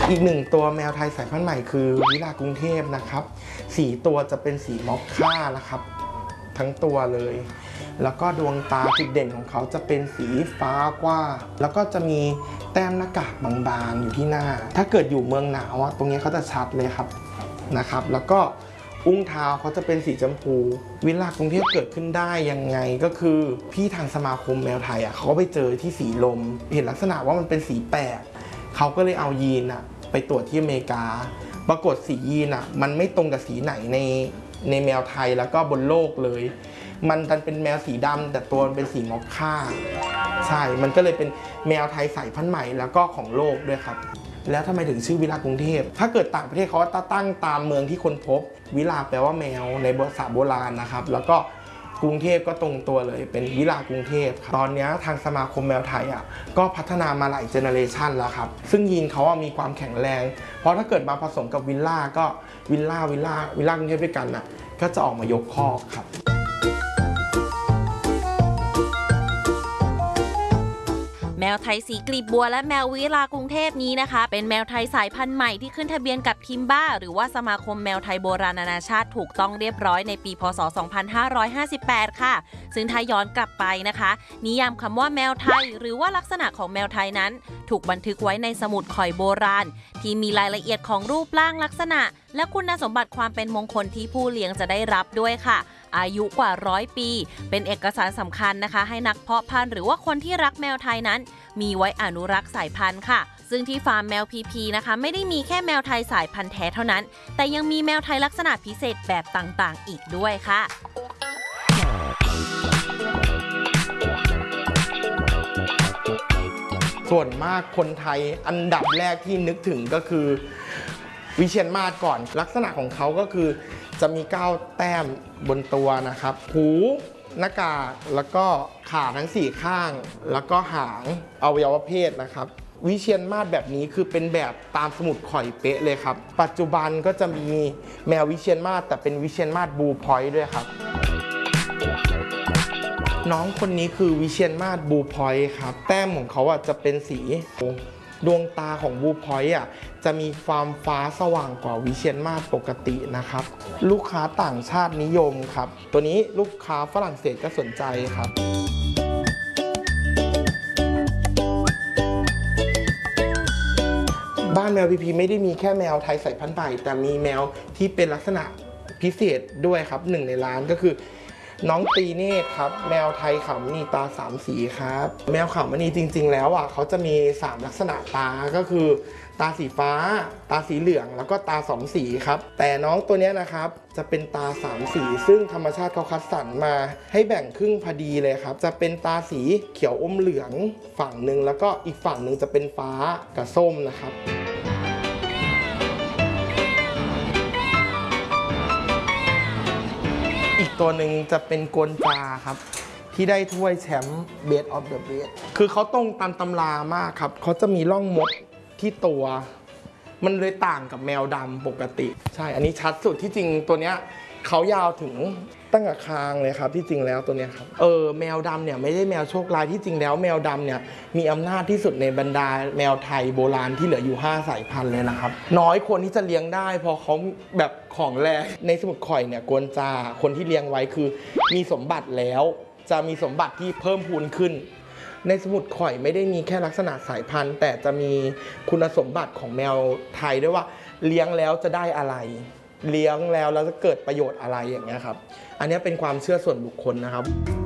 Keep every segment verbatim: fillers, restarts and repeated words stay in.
อีกหนึ่งตัวแมวไทยสายพันธุ์ใหม่คือวิลากรุงเทพนะครับสีตัวจะเป็นสีมอคค่านะครับทั้งตัวเลยแล้วก็ดวงตาจุดเด่นของเขาจะเป็นสีฟ้ากว่าแล้วก็จะมีแต้มหน้ากากบางๆอยู่ที่หน้าถ้าเกิดอยู่เมืองหนาวตรงนี้เขาจะชัดเลยครับนะครับแล้วก็อุ้งเท้าเขาจะเป็นสีชมพูวิลากรุงเทพเกิดขึ้นได้ยังไงก็คือพี่ทางสมาคมแมวไทยอ่ะเขาไปเจอที่สีลมเห็นลักษณะว่ามันเป็นสีแปลกเขาก็เลยเอายีนอ่ะไปตรวจที่อเมริกาปรากฏสียีนอ่ะมันไม่ตรงกับสีไหนในในแมวไทยแล้วก็บนโลกเลยมันดันเป็นแมวสีดำแต่ตัวมันเป็นสีมอคค่าใช่มันก็เลยเป็นแมวไทยสายพันธุ์ใหม่แล้วก็ของโลกด้วยครับแล้วทำไมถึงชื่อวิลากรุงเทพถ้าเกิดต่างประเทศเขาก็ตั้งตามเมืองที่คนพบวิลาแปลว่าแมวในภาษาโบราณนะครับแล้วก็กรุงเทพก็ตรงตัวเลยเป็นวิลากรุงเทพตอนนี้ทางสมาคมแมวไทยอ่ะก็พัฒนามาหลายเจเนอเรชันแล้วครับซึ่งยีนเขาอ่ะมีความแข็งแรงเพราะถ้าเกิดมาผสมกับวิลล่าก็วิลล่าวิลล่าวิลล่ากรุงเทพด้วยกันอ่ะก็จะออกมายกคอกครับแมวไทยสีกลีบบัวและแมววิลากรุงเทพนี้นะคะเป็นแมวไทยสายพันธุ์ใหม่ที่ขึ้นทะเบียนกับทิมบ้าหรือว่าสมาคมแมวไทยโบราณนานาชาติถูกต้องเรียบร้อยในปีพ.ศ. สองพันห้าร้อยห้าสิบแปดค่ะซึ่งถ้าย้อนกลับไปนะคะนิยามคำว่าแมวไทยหรือว่าลักษณะของแมวไทยนั้นถูกบันทึกไว้ในสมุดข่อยโบราณที่มีรายละเอียดของรูปร่างลักษณะและคุณสมบัติความเป็นมงคลที่ผู้เลี้ยงจะได้รับด้วยค่ะอายุกว่าร้อยปีเป็นเอกสารสำคัญนะคะให้นักเพาะพันธุ์หรือว่าคนที่รักแมวไทยนั้นมีไว้อนุรักษ์สายพันธุ์ค่ะซึ่งที่ฟาร์มแมวพีพีนะคะไม่ได้มีแค่แมวไทยสายพันธุ์แท้เท่านั้นแต่ยังมีแมวไทยลักษณะพิเศษแบบต่างๆอีกด้วยค่ะส่วนมากคนไทยอันดับแรกที่นึกถึงก็คือวิเชียรมาศก่อนลักษณะของเขาก็คือจะมีเก้าแต้มบนตัวนะครับหูหน้ากากแล้วก็ขาทั้งสี่ข้างแล้วก็หางอวัยวะเพศนะครับวิเชียรมาศแบบนี้คือเป็นแบบตามสมุดข่อยเป๊ะเลยครับปัจจุบันก็จะมีแมววิเชียรมาศแต่เป็นวิเชียรมาศบลูพอยต์ด้วยครับน้องคนนี้คือวิเชียรมาศบลูพอยต์ครับแต้มของเขาอ่ะจะเป็นสีดวงตาของบลูพอยต์อ่ะจะมีความฟ้าสว่างกว่าวิเชียรมาศปกตินะครับลูกค้าต่างชาตินิยมครับตัวนี้ลูกค้าฝรั่งเศสก็สนใจครับบ้านแมวพีพีไม่ได้มีแค่แมวไทยสายพันธุ์ใหม่แต่มีแมวที่เป็นลักษณะพิเศษด้วยครับหนึ่งในร้านก็คือน้องตีเนตครับแมวไทยขาวมณีตาสามสีครับแมวขาวมณีจริงๆแล้วอ่ะเขาจะมีสามลักษณะตาก็คือตาสีฟ้าตาสีเหลืองแล้วก็ตาสองสีครับแต่น้องตัวนี้นะครับจะเป็นตาสามสีซึ่งธรรมชาติเขาคัดสรรมาให้แบ่งครึ่งพอดีเลยครับจะเป็นตาสีเขียวอมเหลืองฝั่งหนึ่งแล้วก็อีกฝั่งหนึ่งจะเป็นฟ้ากับส้มนะครับอีกตัวหนึ่งจะเป็นกวนจาครับที่ได้ถ้วยแชมป์ Best of the Best คือเขาตรงตามตำรามากครับเขาจะมีร่องมดที่ตัวมันเลยต่างกับแมวดำปกติใช่อันนี้ชัดสุดที่จริงตัวเนี้ยเขายาวถึงตั้งแต่คางเลยครับที่จริงแล้วตัวเนี้ยครับเออแมวดำเนี่ยไม่ได้แมวโชคร้ายที่จริงแล้วแมวดำเนี่ยมีอำนาจที่สุดในบรรดาแมวไทยโบราณที่เหลืออยู่ห้าสายพันธุ์เลยนะครับน้อยคนที่จะเลี้ยงได้เพราะเขาแบบของแรงในสมุดข่อยเนี่ยกวนจาคนที่เลี้ยงไว้คือมีสมบัติแล้วจะมีสมบัติที่เพิ่มพูนขึ้นในสมุดข่อยไม่ได้มีแค่ลักษณะสายพันธุ์แต่จะมีคุณสมบัติของแมวไทยด้วยว่าเลี้ยงแล้วจะได้อะไรเลี้ยงแล้วแล้วจะเกิดประโยชน์อะไรอย่างเงี้ยครับอันนี้เป็นความเชื่อส่วนบุคคลนะครับ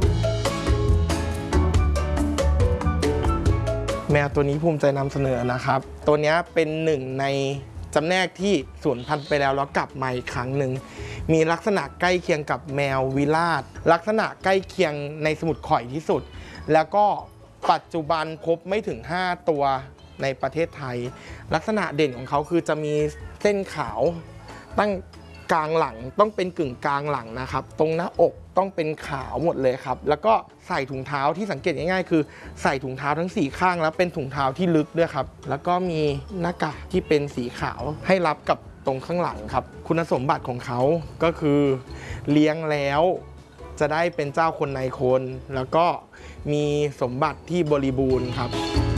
แมวตัวนี้ภูมิใจนำเสนอนะครับตัวนี้เป็นหนึ่งในจำแนกที่สูญพันธุ์ไปแล้วแล้วกลับมาอีกครั้งหนึ่งมีลักษณะใกล้เคียงกับแมววิลาศลักษณะใกล้เคียงในสมุดข่อยที่สุดแล้วก็ปัจจุบันพบไม่ถึงห้าตัวในประเทศไทยลักษณะเด่นของเขาคือจะมีเส้นขาวตั้งกลางหลังต้องเป็นกึ่งกลางหลังนะครับตรงหน้าอกต้องเป็นขาวหมดเลยครับแล้วก็ใส่ถุงเท้าที่สังเกตง่ายๆคือใส่ถุงเท้าทั้งสี่ข้างแล้วเป็นถุงเท้าที่ลึกด้วยครับแล้วก็มีหน้ากากที่เป็นสีขาวให้รับกับตรงข้างหลังครับคุณสมบัติของเขาก็คือเลี้ยงแล้วจะได้เป็นเจ้าคนนายคนแล้วก็มีสมบัติที่บริบูรณ์ครับ